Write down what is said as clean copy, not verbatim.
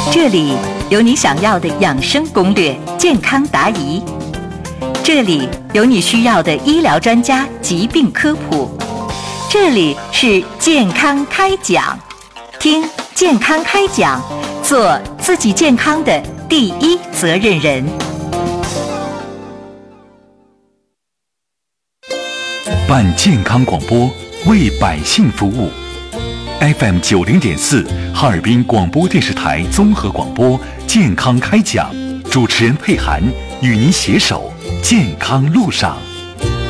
这里有你想要的养生攻略、健康答疑，这里有你需要的医疗专家疾病科普，这里是健康开讲，听健康开讲，做自己健康的第一责任人。 办健康广播，为百姓服务。FM 90.4，哈尔滨广播电视台综合广播健康开讲，主持人佩涵与您携手健康路上。